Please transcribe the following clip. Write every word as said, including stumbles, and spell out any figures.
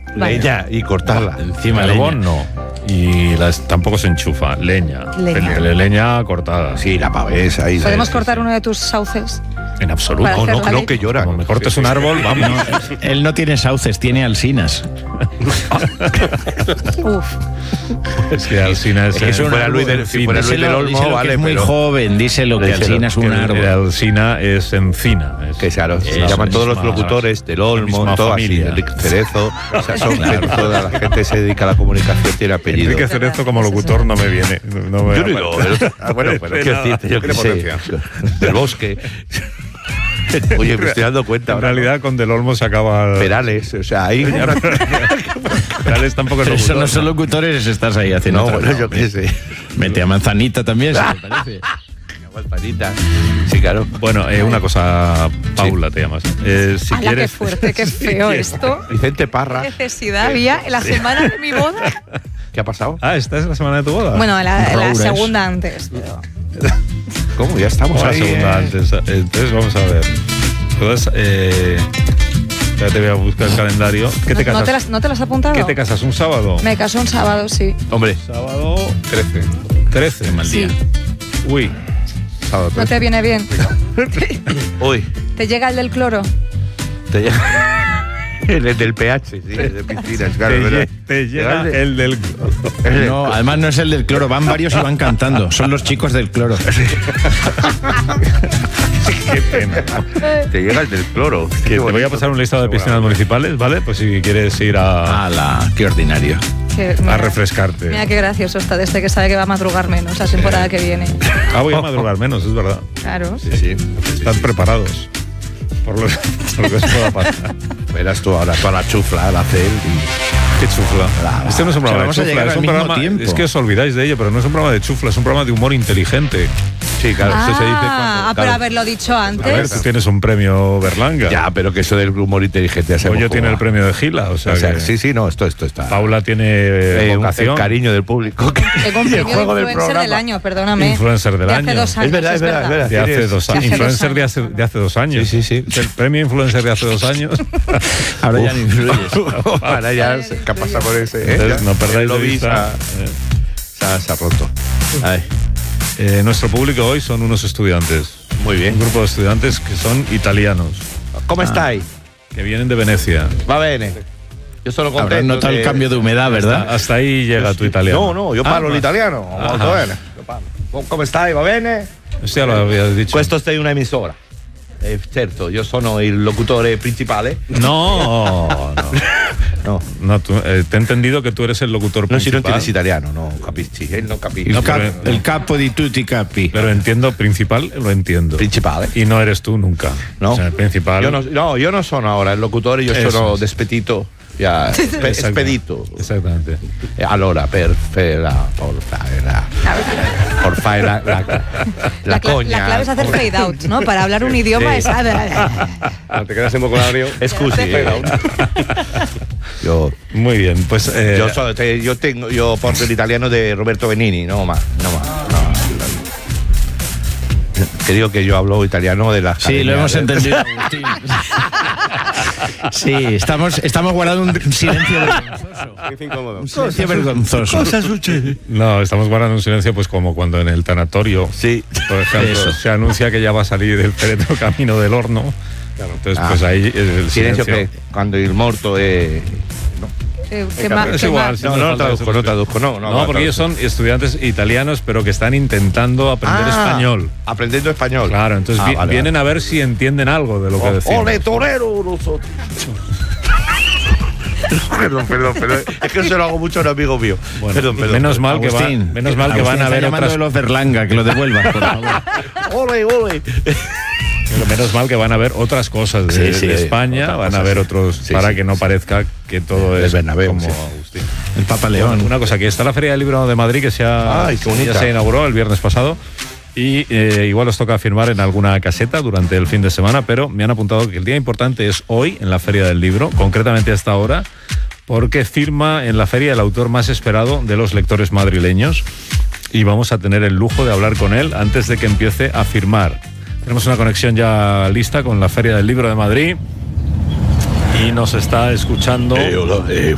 Vale. Leña y cortarla. Encima Carbón no. Y las, tampoco se enchufa. Leña. Leña. Leña, leña cortada. Sí, la pavesa. Ahí, ¿Podemos sí, cortar sí. uno de tus sauces? En absoluto. Para No, hacer no, la no, leña. que llora. Como me cortes un árbol, vamos. Él no tiene sauces, tiene alsinas. Uf. Es que Alsina es, Es eh, un fuera árbol, Luis del- en si fin, fuera Luis díselo- del Olmo, díselo que vale, es muy pero- joven, díselo que Díselo, Alsina es un el- árbol. el Alsina es encina. Es, Que claro, se es llaman la todos los misma- locutores del la Olmo, misma todo así, familia. Enrique Cerezo, o sea, son gente, toda la gente se dedica a la comunicación, tiene apellido. Enrique Cerezo como locutor no me viene. No me Yo no digo, pero- ah, bueno, pero De qué nada. decirte, yo qué sé, del Bosque. Oye, me estoy dando cuenta En ahora. realidad con Del Olmo se acaba. Perales, o sea, ahí. Perales tampoco es Pero eso locutor. no son locutores, estás ahí haciendo. No, otra bueno, cosa. yo qué sé. Mete a Manzanita también, si te parece. Manzanita. Sí, claro. Bueno, eh, una cosa, Paula te llamas. Eh, si ¡Hala, qué quieres. fuerte, qué feo esto! Vicente ¿Qué Parra. necesidad había en la semana de mi boda? ¿Qué ha pasado? Ah, ¿esta es la semana de tu boda? Bueno, la, la Roures. segunda antes. Pero... ¿Cómo? Ya estamos O la ahí. segunda eh. antes. Entonces vamos a ver. Entonces, eh, ya te voy a buscar el calendario. ¿Qué te ¿No, casas? ¿no, te las, ¿No te las has apuntado? ¿Qué te casas? ¿Un sábado? Me casó un sábado, sí. Hombre, Sábado trece. trece. Qué mal Sí. día. Uy. Sábado ¿No trece. te viene bien? uy, ¿Te llega el del cloro? te llega. El del pH, sí, el de piscinas, claro. Te, ¿verdad? lle- te llega Llega el del. el- No, además no es el del cloro, van varios y van cantando. Son los chicos del cloro. Qué pena. Te llega el del cloro. Que te voy a pasar un listado de piscinas municipales, ¿vale? Pues si quieres ir a, ¡Hala! ¡Qué ordinario! Que, a mira, refrescarte. Mira qué gracioso está desde que sabe que va a madrugar menos la temporada que viene. Ah, voy a madrugar menos, es verdad. Claro. Sí, sí. Están preparados. Por lo, por lo que os pueda pasar. Verás tú ahora toda la chufla, la cel y... Qué chufla. Este no es un programa vamos de a chufla, llegar es al un mismo programa. tiempo. Es que os olvidáis de ello, pero no es un programa de chufla, es un programa de humor inteligente. Sí, claro, Ah, eso se dice cuando... ah, pero claro. haberlo dicho A ver, antes. tú tienes un premio Berlanga. Ya, pero que eso del humor inteligente ya sabemos Pollo cómo tiene va. el premio de Gila, o sea, O sea, que sí, sí, no, esto, esto está... Paula tiene eh, Eh, un- vocación. el cariño del público. Tengo un Y el premio de juego del influencer programa. del año, perdóname. Influencer del de año. hace dos años. Es verdad, es verdad, es verdad. De hace Tienes- dos de años. hace dos Influencer de años, hace, de hace dos años. Sí, sí, sí. El premio influencer de hace dos años. Ahora ya no influyes. Ahora ya se que pasa por ese... ¿eh? Entonces, no perdáis El de lobby vista. se ha- Eh, se ha- se ha roto. Ay, eh, nuestro público hoy son unos estudiantes. muy bien. Un grupo de estudiantes que son italianos, ¿Cómo estáis? que vienen de Venecia. Va bene. Yo solo Habrás contento notado el que- cambio de humedad, ¿verdad? Hasta ahí llega tu italiano. No, no, io Ah, parlo ma- l'italiano, Ah. molto bene. Io parlo. Com- Come stai, va bene? Esto ya lo habías dicho. Questo è una emisora. Eh, certo, io sono il locutore principale. No, no. No, No, tú, eh, te he entendido que tú eres el locutor non si non principal. tienes italiano, no capisci, él non capisce. El, No, cap- pero- el capo di tutti i capi. Pero entiendo, principal lo entiendo. Principale. Y no eres tú nunca. No, O sea, el principal. Io no, no, io non sono ora il locutore, io Eso sono es. despedito. Ya, spe- Exacto. spedito. Exactamente. E allora, per, per la, por fare la, por fare la, la, la, La, cla- coña. la clave es hacer fade out, ¿no? Para hablar un idioma Sí. es... Ah, te quedas en vocabolario. Scusi. eh. Yo, Muy bien, pues. eh, yo, so- te- yo tengo, yo porto el italiano de Roberto Benini, no más, no más. No. Que digo que yo hablo italiano de las Sí, lo hemos academias, ¿eh? entendido, Agustín. Sí, estamos, estamos guardando un silencio vergonzoso. Un silencio vergonzoso. no, estamos guardando un silencio, pues como cuando en el tanatorio, Sí. por ejemplo, Eso. se anuncia que ya va a salir el féretro camino del horno. Entonces, Ah. pues ahí el Silencio silencio. que cuando il morto è... Qué- qué ma- Es qué igual, ma- si No, hace no falta traduzco, eso. no traduzco, no. No, No, porque ellos son estudiantes italianos, pero que están intentando aprender Ah, español. Aprendiendo español. Claro, entonces Ah, vi- vale, vienen vale. a ver si entienden algo de lo que Oh, decimos. ¡Ole, torero! Nosotros. Perdón, perdón, perdón. Es que se lo hago mucho a un amigo mío. Bueno, perdón, perdón. menos mal que va, Agustín, menos mal que Agustín, van a está ver llamando otras, de los Berlanga, que lo devuelvas, por favor. ¡Ole, ole! pero menos mal que van a ver otras cosas de, Sí, sí, de España, otras van a cosas, ver sí. otros Sí, para sí, que no sí. parezca que todo Del es Bernabéu, como sí. Agustín. El Papa León. Bueno, una cosa, que está la Feria del Libro de Madrid que se ha, Ay, qué bonita. ya se inauguró el viernes pasado y eh, igual os toca firmar en alguna caseta durante el fin de semana, pero me han apuntado que el día importante es hoy en la Feria del Libro, concretamente a esta hora, porque firma en la feria el autor más esperado de los lectores madrileños y vamos a tener el lujo de hablar con él antes de que empiece a firmar. Tenemos una conexión ya lista con la Feria del Libro de Madrid y nos está escuchando Eh, hola, eh,